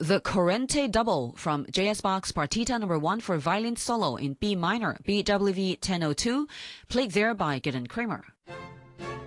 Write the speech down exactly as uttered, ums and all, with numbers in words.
The Corrente Double from J S Bach's Partita number one for violin solo in B minor, B W V ten oh two, played there by Gideon Kramer.